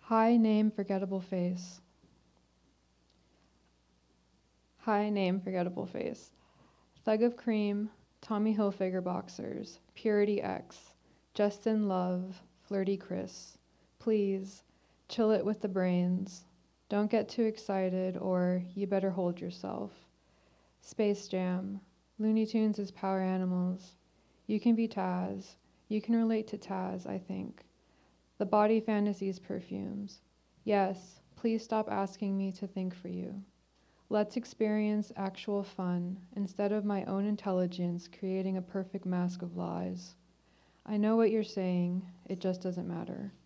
Hi, name, forgettable face. Hi, name, forgettable face. Thug of Cream, Tommy Hilfiger boxers, Purity X, Justin Love, Flirty Chris. Please, chill it with the brains. Don't get too excited, or you better hold yourself. Space Jam, Looney Tunes is power animals. You can be Taz. You can relate to Taz, I think. The body fantasies perfumes. Yes, please stop asking me to think for you. Let's experience actual fun instead of my own intelligence creating a perfect mask of lies. I know what you're saying, it just doesn't matter.